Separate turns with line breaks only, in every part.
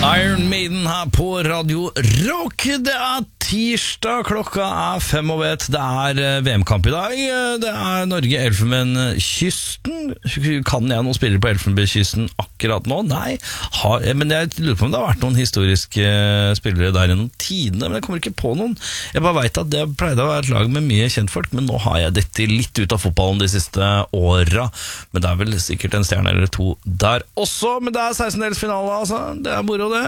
Iron Maiden her på Radio Rock. Det tirsdag, klokka 5:01. Det VM-kamp i dag. Det Norge, Elfenbenskysten. Kan jeg noen spillere på Elfenbenskysten akkurat nå? Nei, men jeg lurer på om det har vært noen historiske spillere der gjennom tidene, men jeg kommer ikke på noen. Jeg bare vet at det pleide å være et lag med mye kjentfolk, men nå har jeg dette litt ut av fotballen de siste åra. Men det vel sikkert en stjerne eller to der også, men det 16-delsfinale, altså. Det moro det.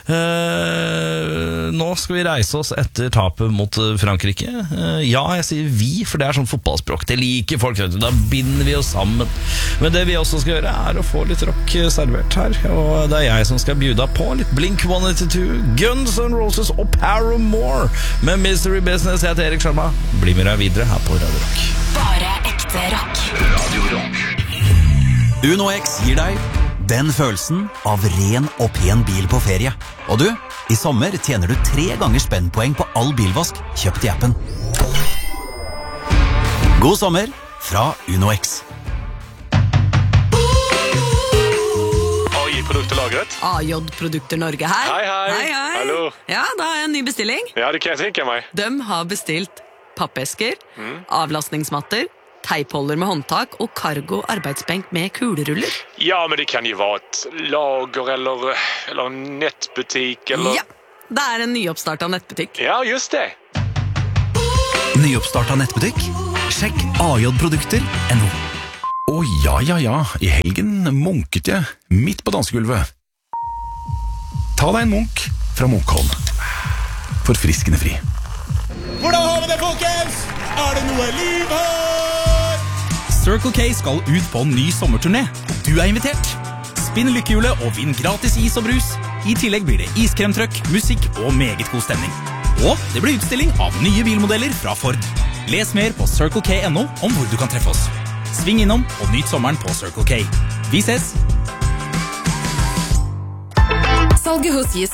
Nå skal vi reise oss etter tapet mot Frankrike. Ja, jeg sier vi, for det sånn fotballspråk. Det liker folk, vet du. Da binder vi oss sammen. Men det vi også skal gjøre å få litt rock servert her. Og det jeg som skal bjuda på litt Blink-182, Guns N' Roses og Paramore med Mystery Business. Jeg heter Erik Sharma. Bli med deg videre her på Radio Rock.
Bare ekte rock.
Radio Rock.
Uno X gir deg den følelsen av ren og pen bil på ferie. Og du, i sommer tjener du 3 ganger spennpoeng på all bilvask kjøpt i appen. God sommer fra Uno X.
AI-produkter lagret.
AJ Produkter Norge her.
Hei. Hallo.
Ja, da har jeg en ny bestilling.
Ja, det kan jeg tenke meg.
De har bestilt pappesker, avlastningsmatter, teipholder med håndtak og cargo arbeidsbenk med kuleruller.
Ja, men det kan jo være et lager eller en nettbutikk eller...
Ja, det en nyoppstart av nettbutikk.
Ja, just det.
Nyoppstart av nettbutikk? Sjekk ajprodukter.no.
Å ja, i helgen munket jeg midt på dansegulvet. Ta deg en munk fra Munkholm. Forfriskende fri.
Hvordan har vi det, folkens? Det noe liv her?
Circle K skal ut på en ny sommerturné. Du invitert. Spinn lykkehjulet og vinn gratis is og brus. I tillegg blir det iskremtrøkk, musikk og meget god stemning. Og det blir utstilling av nye bilmodeller fra Ford. Les mer på circlek.no om hvor du kan treffe oss. Sving innom og nyt sommeren på Circle K. Vi ses!
Salget hos